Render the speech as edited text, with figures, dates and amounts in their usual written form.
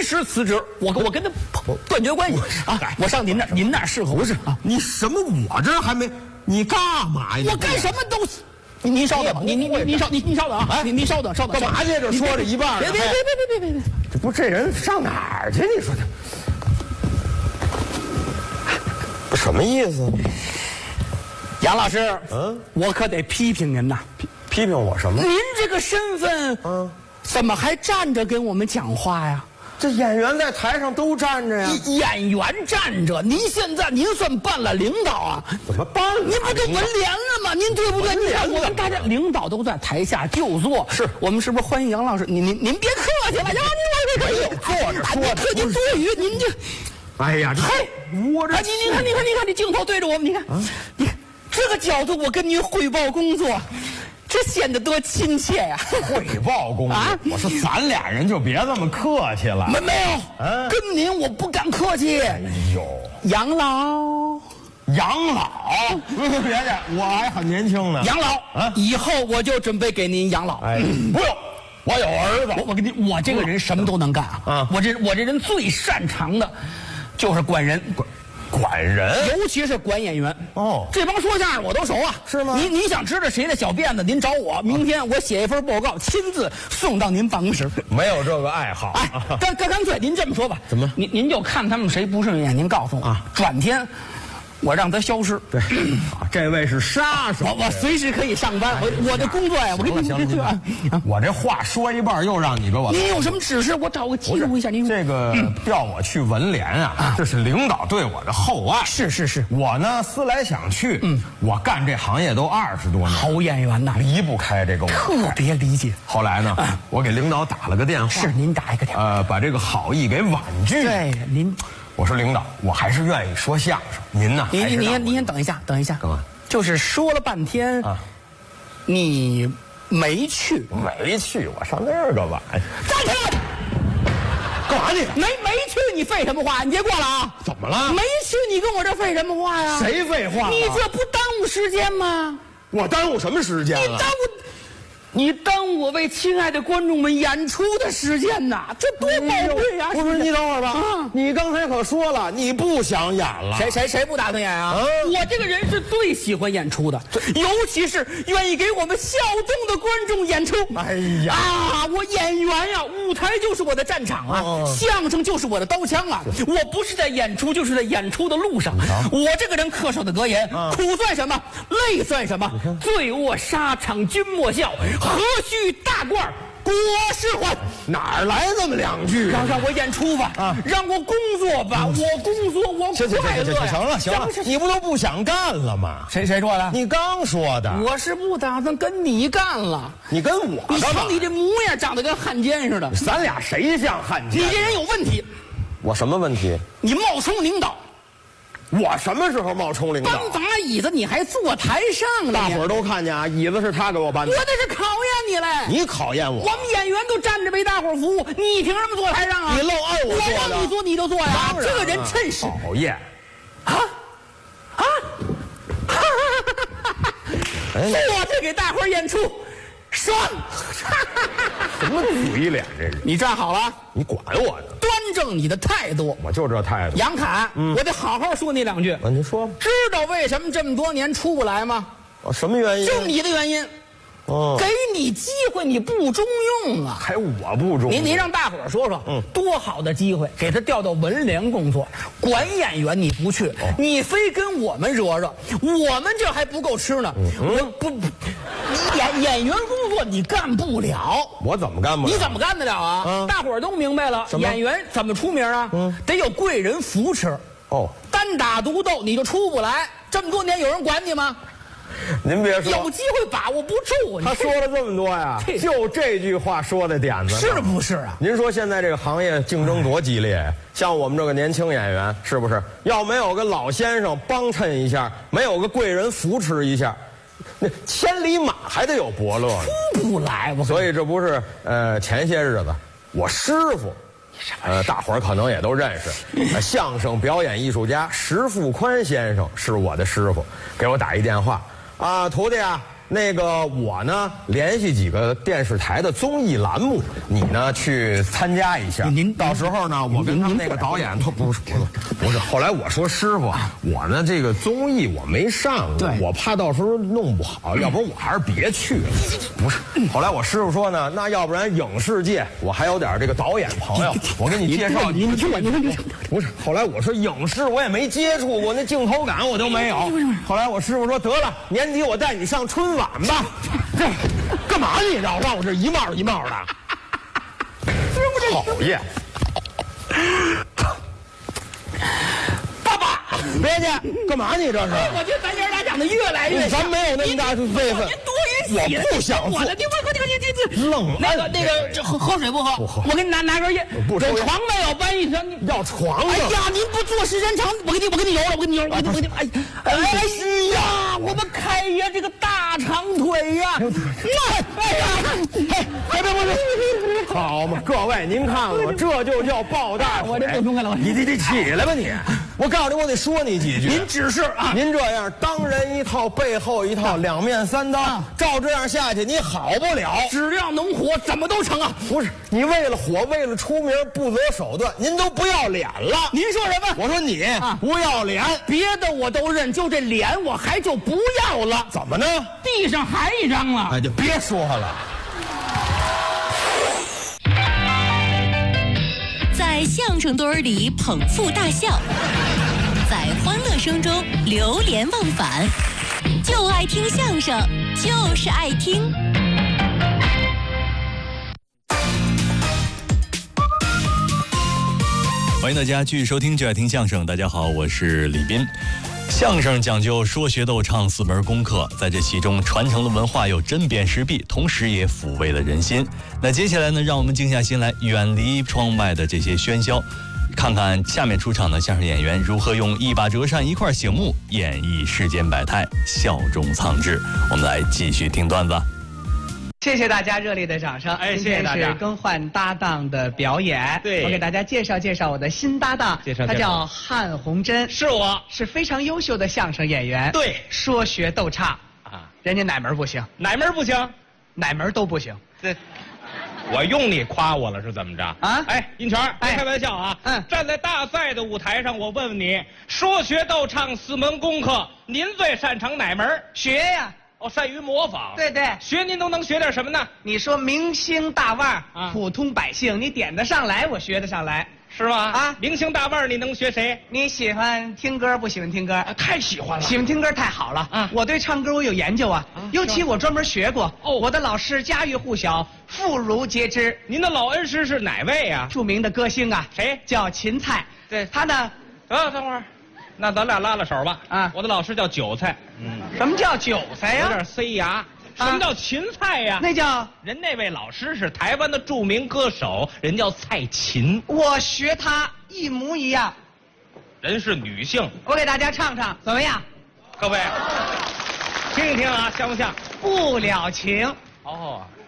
时辞职，我跟他断绝关系啊！我上您那儿适合。 不是啊， 你什么？我这还没，你干嘛呀？ 我干什么都。您稍等，您稍等啊！哎，您稍等。 干嘛去？这说着一半， 别！ 这不这人上哪儿去？你说他什么意思？ 杨老师，我可得批评您呐！ 批评我什么？ 您这个身份，怎么还站着跟我们讲话呀？ 这演员在台上都站着呀。 演员站着，您现在您算办了领导啊？ 怎么办了？ 您不就文联了吗？您对不对？你看我们大家领导都在台下就坐， 是我们是不是欢迎杨老师？您别客气了，杨老师可以坐着说客气多余，您这， 哎呀，这我这， 你看，这镜头对着我们，你看，你看这个角度，我跟您汇报工作。这显得多亲切呀！ 汇报工作，我说咱俩人就别这么客气了。 没有，跟您我不敢客气。 哎呦， 养老， 别介，我还很年轻呢。 养老以后我就准备给您养老。 哎，不用，我有儿子。 我跟你，我这个人什么都能干啊！我这人最擅长的，就是管人。 管人， 尤其是管演员哦， 这帮说相声我都熟啊， 是吗？ 您想知道谁的小辫子，您找我，明天我写一份报告，亲自送到您办公室。 没有这个爱好， 哎，干脆您这么说吧， 怎么？ 您就看他们谁不顺眼，您告诉我啊，转天我让他消失。 对，这位是杀手， 我随时可以上班。我的工作呀，我跟你行，我这话说一半又让你给我。 您有什么指示？我找个记录一下。您这个调我去文联啊，这是领导对我的厚爱。 是， 我呢思来想去，我干这行业都20多年， 好演员呐， 离不开这个舞台， 特别理解。 后来呢，我给领导打了个电话， 是您打一个电话， 把这个好意给婉拒。 对，您。 我说领导，我还是愿意说相声。您呢？ 您先等一下。 干嘛？ 就是说了半天啊，你没去， 我上那儿干嘛呀？ 站起来！ 干嘛去？ 没去，你废什么话？你别过来啊！ 怎么了？ 没去，你跟我这废什么话呀？ 谁废话？ 你这不耽误时间吗？ 我耽误什么时间了？ 你耽误我为亲爱的观众们演出的时间呐，这多宝贵呀！ 不是，你等会儿吧。你刚才可说了，你不想演了。 谁不打算演啊？我这个人是最喜欢演出的，尤其是愿意给我们笑动的观众演出。 哎呀我演员呀，舞台就是我的战场啊，相声就是我的刀枪啊。我不是在演出，就是在演出的路上。我这个人恪守的格言，苦算什么，累算什么，醉卧沙场君莫笑。何须大褂裹尸还？ 哪儿来这么两句？ 让我演出吧，让我工作吧，我工作我快乐呀！ 行了，你不都不想干了吗？ 谁说的？ 你刚说的。 我是不打算跟你干了。 你跟我干嘛？ 你瞧你这模样，长得跟汉奸似的。 咱俩谁像汉奸？ 你这人有问题。 我什么问题？ 你冒充领导。 我什么时候冒充领导？ 搬把椅子你还坐台上呢？ 大伙儿都看见啊，椅子是他给我搬的。 我这是考验你嘞！ 你考验我？ 我们演员都站着为大伙儿服务，你凭什么坐台上啊？ 你愣按我坐的？ 我让你坐你就坐呀！这个人真是讨厌！ 坐着给大伙儿演出，爽！ 什么嘴脸这是？ 你站好了， 你管我呢？ 端正你的态度。 我就这态度。 杨侃，我得好好说你两句。 您说吧。 知道为什么这么多年出不来吗？ 什么原因？ 就你的原因。给你机会你不中用啊！ 还我不中用？ 您让大伙儿说说，多好的机会，给他调到文联工作，管演员你不去，你非跟我们惹惹，我们这还不够吃呢。我不，你演员工作你干不了。 我怎么干不了？ 你怎么干得了啊？大伙儿都明白了，演员怎么出名啊？得有贵人扶持。单打独斗你就出不来。这么多年有人管你吗？ 您别说， 有机会把握不住。 他说了这么多呀，就这句话说的点子， 是不是啊？ 您说现在这个行业竞争多激烈呀？像我们这个年轻演员，是不是要没有个老先生帮衬一下，没有个贵人扶持一下，那千里马还得有伯乐呢， 出不来。 所以这不是前些日子我师傅。大伙儿可能也都认识，相声表演艺术家石富宽先生是我的师傅，给我打一电话啊，徒弟啊， 那个我呢联系几个电视台的综艺栏目，你呢去参加一下。 您到时候呢，我跟他们那个导演，他不是。后来我说师傅，我呢这个综艺我没上过，我怕到时候弄不好，要不然我还是别去了。不是，后来我师傅说呢，那要不然影视界我还有点这个导演朋友，我给你介绍。 你听我， 不是，后来我说影视我也没接触过，那镜头感我都没有。后来我师傅说得了，年底我带你上春晚吧。干嘛你让我这一帽一帽的？讨厌！ 爸爸， 别去！干嘛你这是？ 我觉得咱爷俩长得越来越像。 咱没有那么大辈分。 您多余我不想做。 你愣那个喝水不喝？ 不喝。 我给你拿根烟。 不抽烟。 有床没有？搬一条。 要床啊！ 哎呀，您不做时间长，我给你揉了，我给你揉了，哎呀，我们开爷这个大长腿呀！哎呀， 别！好嘛，各位您看看我，这就叫抱大腿。 我这不中开了， 你起来吧你！我告诉你，我得说你几句。 您指示啊！ 您这样当人一套，背后一套，两面三刀，照这样下去，你好不了。 只要能火，怎么都成啊！ 不是，你为了火，为了出名，不择手段，您都不要脸了。 您说什么？ 我说你不要脸， 别的我都认，就这脸我还就不要了。 怎么呢？ 地上还一张了。 哎，就别说了。 在相声堆儿里捧腹大笑，在欢乐声中流连忘返，就爱听相声，就是爱听。 欢迎大家继续收听就爱听相声。大家好，我是李斌。相声讲究说学逗唱4门功课，在这其中传承了文化又针砭时弊，同时也抚慰了人心。那接下来呢，让我们静下心来，远离窗外的这些喧嚣，看看下面出场的相声演员如何用一把折扇一块醒目演绎世间百态，笑中藏智。我们来继续听段子。 谢谢大家热烈的掌声！ 谢谢大家。 今天是更换搭档的表演， 对， 我给大家介绍介绍我的新搭档，他叫汉红珍， 是我， 是非常优秀的相声演员， 对， 说学逗唱啊， 人家哪门不行？ 哪门不行？ 哪门都不行。 这，我用你夸我了是怎么着？ 啊， 哎，银泉，别开玩笑啊！站在大赛的舞台上，我问问你，说学逗唱4门功课，您最擅长哪门？ 学呀。 善于模仿。 对对， 学您都能学点什么呢？ 你说明星大腕儿，普通百姓，你点得上来，我学得上来， 是吗？啊，明星大腕儿，你能学谁？ 你喜欢听歌不喜欢听歌？ 太喜欢了。 喜欢听歌太好了啊！我对唱歌我有研究啊，尤其我专门学过。我的老师家喻户晓，妇孺皆知。 您的老恩师是哪位啊？ 著名的歌星啊， 谁？ 叫芹菜。 对， 他呢？ 等会儿。那咱俩拉拉手吧。 啊， 我的老师叫韭菜。 什么叫韭菜呀？ 有点塞牙。什么叫芹菜呀？ 那叫人那位老师是台湾的著名歌手，人叫蔡琴。 我学他一模一样。 人是女性。 我给大家唱唱，怎么样？ 各位，听一听啊，像不像？ 不了情。 哦，